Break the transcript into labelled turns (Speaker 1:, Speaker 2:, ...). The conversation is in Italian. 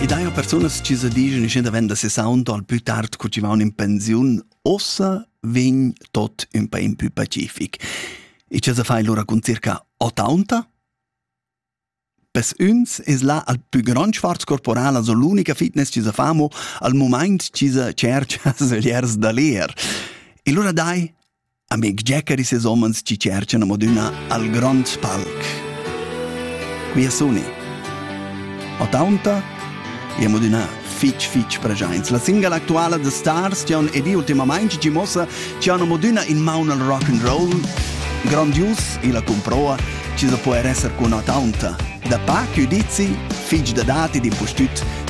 Speaker 1: Ed hai personas ci si dicono che da 60 al più tard che ci vanno in pensione, ossa vegn tot un po' più pacific. E ci si fa allora con circa 80? Per uns es là al più grand sforzo corporale, also l'unica fitness ci si famo al moment ci si cerca segliers da leer. E allora dai, amic Jackari ses omens ci cercano moduna al grand palc. Qui sono 80 e moduna fitch presents. La singola attuale The Stars ed ultimamente ci mossa ci hanno moduna in mano al rock and roll grandios e la comproa ci si può essere con 80. Da pa che dici, fitch da dati di postut